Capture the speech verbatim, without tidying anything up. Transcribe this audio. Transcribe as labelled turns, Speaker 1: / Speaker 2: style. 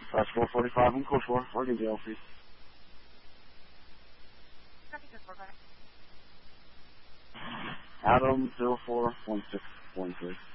Speaker 1: That's four forty-five on Coach four, Oregon D L C. Adam zero four one six one three.